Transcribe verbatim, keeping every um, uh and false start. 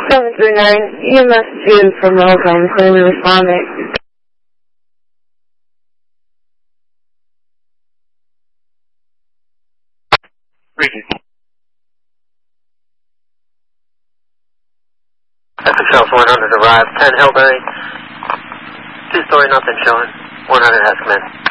seven three nine, E M S June from Millicom, clearly responding. F X L one hundred arrived, ten Hillberry, two story, nothing showing, one hundred has come in.